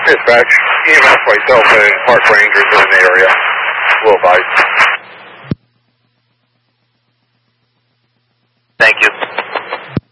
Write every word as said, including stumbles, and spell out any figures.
Dispatch, E M S, myself, and park rangers in the area. Will advise.